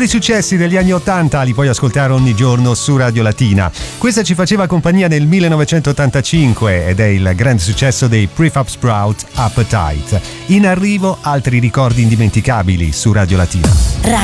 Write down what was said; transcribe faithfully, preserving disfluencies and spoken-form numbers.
migliori successi degli anni ottanta li puoi ascoltare ogni giorno su Radio Latina. Questa ci faceva compagnia nel millenovecentottantacinque ed è il grande successo dei Prefab Sprout, Appetite. In arrivo altri ricordi indimenticabili su Radio Latina.